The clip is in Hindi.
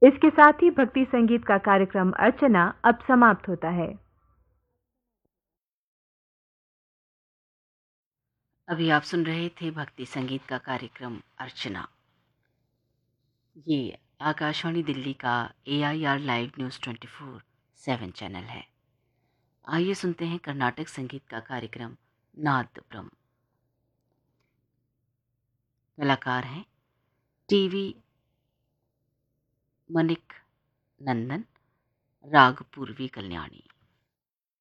इसके साथ ही भक्ति संगीत का कार्यक्रम अर्चना अब समाप्त होता है। अभी आप सुन रहे थे भक्ति संगीत का कार्यक्रम अर्चना। ये आकाशवाणी दिल्ली का AIR लाइव न्यूज़ 24/7 चैनल है। आइए सुनते हैं कर्नाटक संगीत का कार्यक्रम नादब्रह्म। कलाकार हैं TV मनिक नंदन, राग पूर्वी कल्याणी।